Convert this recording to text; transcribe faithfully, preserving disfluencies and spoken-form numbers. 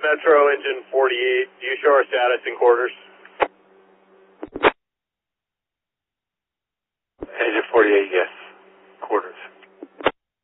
Metro, engine forty-eight. Do you show our status in quarters? Engine forty-eight, yes.